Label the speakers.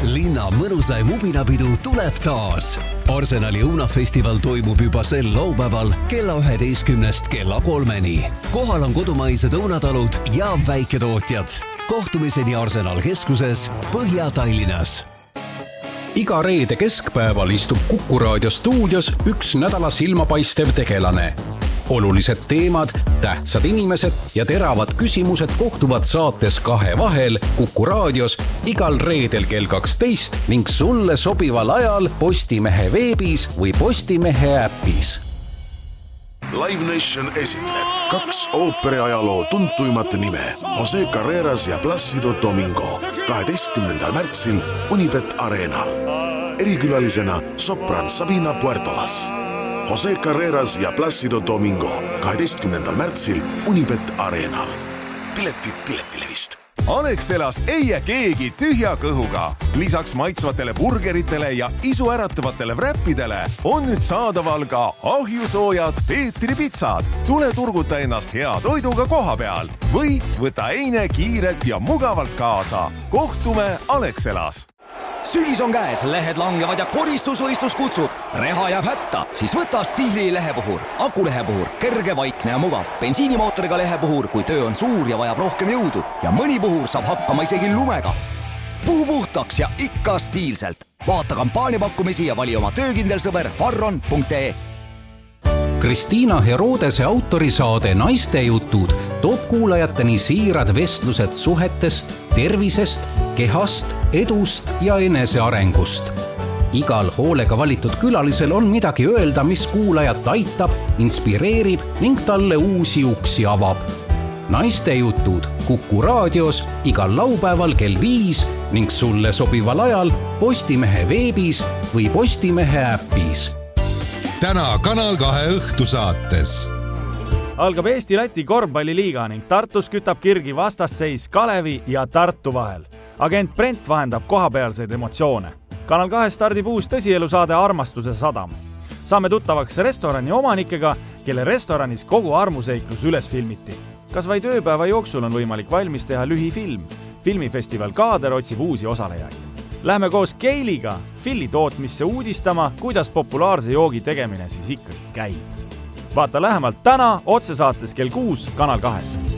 Speaker 1: linna mõnusaim ubinapidu tuleb taas. Arsenali õunafestival toimub juba sel laupäeval kella 11 kella 3-ni. Kohal on kodumaised õunatalud ja väiketootjad. Kohtumiseni Arsenal keskuses Põhja-Tallinnas.
Speaker 2: Iga reede keskpäeval istub Kuku Raadio stuudios üks nädala silmapaistev tegelane. Olulised teemad, tähtsad inimesed ja teravad küsimused kohtuvad saates Kahe vahel Kuku Raadios igal reedel kell 12 ning sulle sobival ajal Postimehe veebis või Postimehe äppis.
Speaker 3: Live Nation esitleb 2 ooperiajaloo tuntuimat nime Jose Carreras ja Plácido Domingo 12. märtsil Unibet Arenal. Erikülalisena sopran Sabina Puertolas. Jose Carreras ja Plácido Domingo 12. märtsil Unibet Arenal. Piletid Piletilevist.
Speaker 4: Alexelas ei jää keegi tühja kõhuga. Lisaks maitsvatele burgeritele ja isuäratavatele wrappidele on nüüd saadaval ka ahjusoojad Peetri pitsad. Tule turguta ennast hea toiduga koha peal või võta eine kiirelt ja mugavalt kaasa. Kohtume Alexelas.
Speaker 5: Sügis on käes, lehed langevad ja koristusvõistlus kutsub. Reha jääb hätta, siis võta Stiili lehepuhur. Akulehepuhur, kerge, vaikne ja mugav. Bensiinimootoriga lehepuhur, kui töö on suur ja vajab rohkem jõudu. Ja mõni puhur saab hakkama isegi lumega. Puhu puhtaks ja ikka stiilselt. Vaata kampaaniapakkumisi ja vali oma töökindel sõber farron.ee.
Speaker 2: Kristiina Herodese autorisaade Naistejutud toob kuulajateni siirad vestlused suhetest, tervisest, kehast, edust ja enesearengust. Igal hoolega valitud külalisel on midagi öelda, mis kuulajat aitab, inspireerib ning talle uusi uksi avab. Naistejutud Kuku Raadios igal laupäeval kell 5 ning sulle sobival ajal Postimehe veebis või Postimehe äppis.
Speaker 6: Täna Kanal 2 õhtusaates.
Speaker 7: Algab Eesti-Läti korvpalliliiga ning Tartus kütab kirgi vastasseis Kalevi ja Tartu vahel. Agent Brent vahendab kohapealseid emotsioone. Kanal 2 stardib uus tõsielusaade Armastuse sadam. Saame tuttavaks restorani omanikega, kelle restoranis kogu armuseiklus üles filmiti. Kas vaid ööpäeva jooksul on võimalik valmis teha lühifilm? Filmifestival Kaader otsib uusi osalejaid. Lähme koos Keiliga Filli tootmisse uudistama, kuidas populaarse joogi tegemine siis ikkagi käib. Vaata lähemalt täna otsesaates kell 6 Kanal 2.